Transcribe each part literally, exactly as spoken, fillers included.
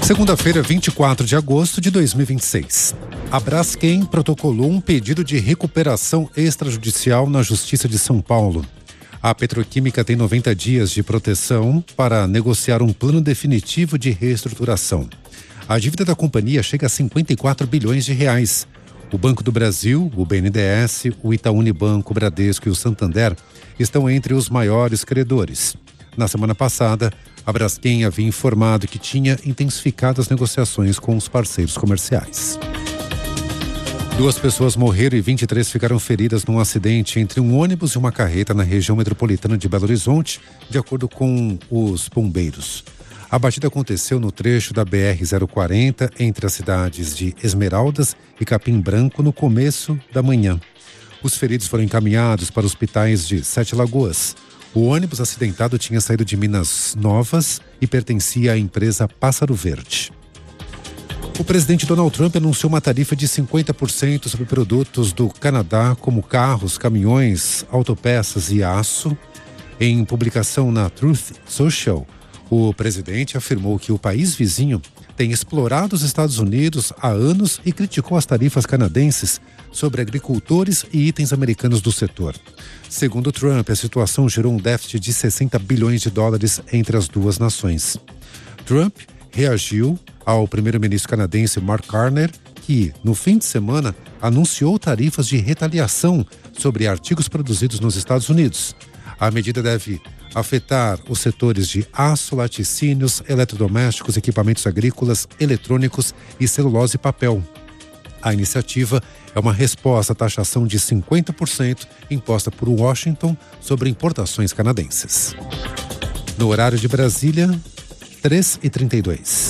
Segunda-feira, vinte e quatro de agosto de dois mil e vinte e seis. A Braskem protocolou um pedido de recuperação extrajudicial na Justiça de São Paulo. A petroquímica tem noventa dias de proteção para negociar um plano definitivo de reestruturação. A dívida da companhia chega a cinquenta e quatro bilhões de reais. O Banco do Brasil, o B N D E S, o Itaú Unibanco, o Bradesco e o Santander estão entre os maiores credores. Na semana passada, a Braskem havia informado que tinha intensificado as negociações com os parceiros comerciais. Duas pessoas morreram e vinte e três ficaram feridas num acidente entre um ônibus e uma carreta na região metropolitana de Belo Horizonte, de acordo com os bombeiros. A batida aconteceu no trecho da B R zero quarenta, entre as cidades de Esmeraldas e Capim Branco, no começo da manhã. Os feridos foram encaminhados para hospitais de Sete Lagoas. O ônibus acidentado tinha saído de Minas Novas e pertencia à empresa Pássaro Verde. O presidente Donald Trump anunciou uma tarifa de cinquenta por cento sobre produtos do Canadá, como carros, caminhões, autopeças e aço. Em publicação na Truth Social, o presidente afirmou que o país vizinho tem explorado os Estados Unidos há anos e criticou as tarifas canadenses sobre agricultores e itens americanos do setor. Segundo Trump, a situação gerou um déficit de sessenta bilhões de dólares entre as duas nações. Trump reagiu ao primeiro-ministro canadense Mark Carney, que, no fim de semana, anunciou tarifas de retaliação sobre artigos produzidos nos Estados Unidos. A medida deve afetar os setores de aço, laticínios, eletrodomésticos, equipamentos agrícolas, eletrônicos e celulose e papel. A iniciativa é uma resposta à taxação de cinquenta por cento imposta por Washington sobre importações canadenses. No horário de Brasília, três e trinta e dois.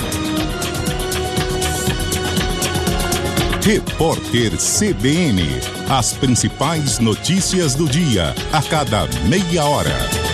Repórter C B N. As principais notícias do dia, a cada meia hora.